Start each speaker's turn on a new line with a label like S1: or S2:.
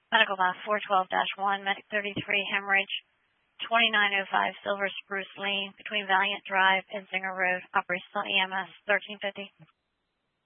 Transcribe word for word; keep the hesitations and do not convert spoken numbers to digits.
S1: Medical last four twelve dash one, Medic thirty-three, hemorrhage, twenty-nine oh five Silver Spruce Lane between Valiant Drive and Zinger Road, operational E M S thirteen fifty.